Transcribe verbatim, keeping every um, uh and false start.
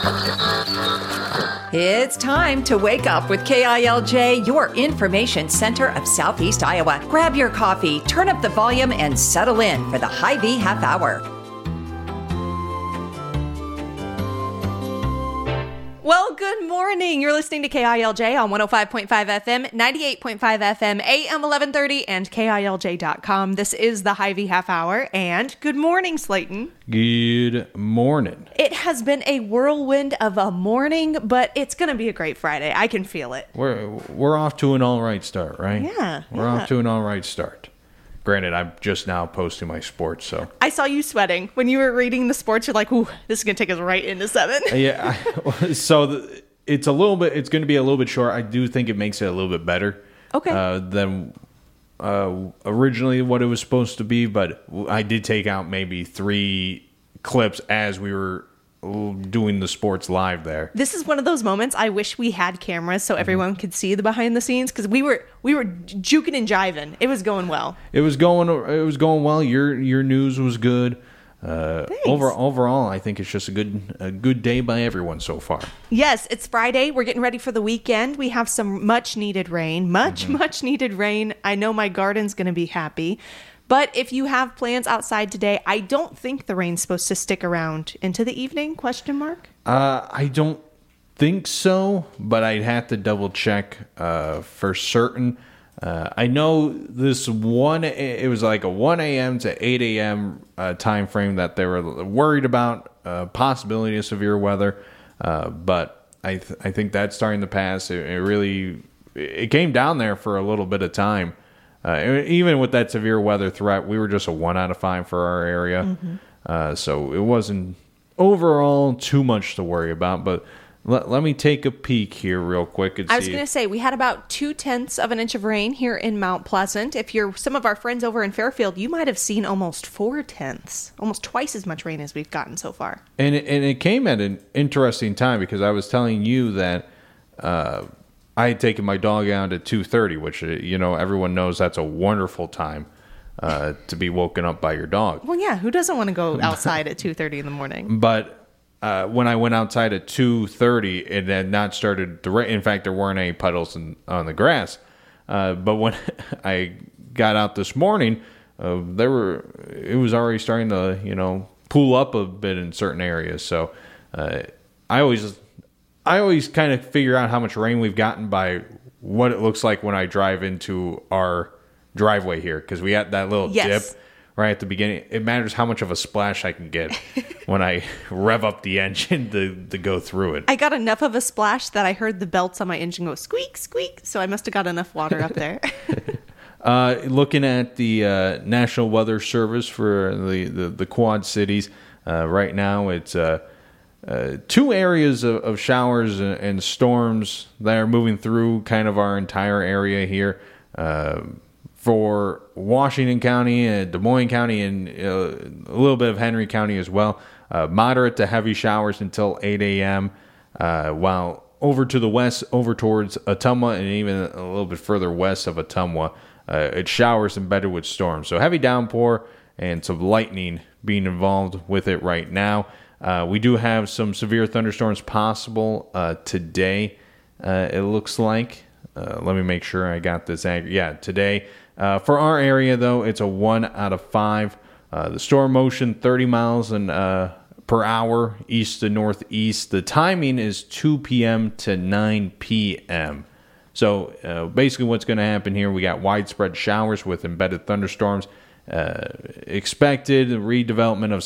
It's time to wake up with K I L J, your information center of Southeast Iowa. Grab your coffee, turn up the volume, and settle in for the Hy-Vee Half Hour. Well, good morning. You're listening to K I L J on one oh five point five F M, ninety-eight point five F M, A M eleven thirty, and K I L J dot com. This is the Hy-Vee Half Hour, and good morning, Slayton. Good morning. It has been a whirlwind of a morning, but it's going to be a great Friday. I can feel it. We're we're off to an all right start, right? Yeah. We're yeah. off to an all right start. Granted, I'm just now posting my sports, so. I saw you sweating. When you were reading the sports, you're like, ooh, this is going to take us right into seven. Yeah. I, so the, it's a little bit, it's going to be a little bit short. I do think it makes it a little bit better. Okay. Uh, than uh, originally what it was supposed to be, but I did take out maybe three clips as we were doing the sports live there. This is one of those moments I wish we had cameras so everyone could see the behind the scenes, because we were we were juking and jiving. It was going well. It was going it was going well. Your your news was good. Uh, over, overall, I think it's just a good a good day by everyone so far. Yes, it's Friday. We're getting ready for the weekend. We have some much needed rain. Much, mm-hmm. much needed rain. I know my garden's going to be happy. But if you have plans outside today, I don't think the rain's supposed to stick around into the evening, question mark? Uh, I don't think so, but I'd have to double check uh, for certain. Uh, I know this one, it was like a one a.m. to eight a.m. Uh, time frame that they were worried about, uh, possibility of severe weather. Uh, but I th- I think that's starting to pass. It, it really, it came down there for a little bit of time. Uh, even with that severe weather threat, we were just a one out of five for our area. Mm-hmm. Uh, so it wasn't overall too much to worry about. But let, let me take a peek here real quick. And I was going to say, we had about two tenths of an inch of rain here in Mount Pleasant. If you're some of our friends over in Fairfield, you might have seen almost four tenths, almost twice as much rain as we've gotten so far. And it, and it came at an interesting time, because I was telling you that uh, I had taken my dog out at two thirty, which, you know, everyone knows that's a wonderful time uh, to be woken up by your dog. Well, yeah, who doesn't want to go outside at two thirty in the morning? But uh, when I went outside at two thirty, it had not started to rain. In fact, there weren't any puddles in, on the grass. Uh, but when I got out this morning, uh, there were it was already starting to, you know, pool up a bit in certain areas. So uh, I always... I always kind of figure out how much rain we've gotten by what it looks like when I drive into our driveway here, because we had that little yes. dip right at the beginning. It matters how much of a splash I can get when I rev up the engine to, to go through it. I got enough of a splash that I heard the belts on my engine go squeak, squeak, so I must have got enough water up there. uh, looking at the uh, National Weather Service for the, the, the Quad Cities, uh, right now it's... Uh, Uh, two areas of, of showers and, and storms that are moving through kind of our entire area here. Uh, for Washington County and Des Moines County and uh, a little bit of Henry County as well. Uh, moderate to heavy showers until eight a.m. Uh, while over to the west, over towards Ottumwa and even a little bit further west of Ottumwa, uh, it's showers embedded with storms. So heavy downpour and some lightning being involved with it right now. Uh, we do have some severe thunderstorms possible uh, today, uh, it looks like. Uh, let me make sure I got this accurate. Yeah, today. Uh, for our area, though, it's a one out of five. Uh, the storm motion, thirty miles an, uh, per hour, east to northeast. The timing is two p.m. to nine p.m. So uh, basically what's going to happen here, we got widespread showers with embedded thunderstorms. Uh, expected redevelopment of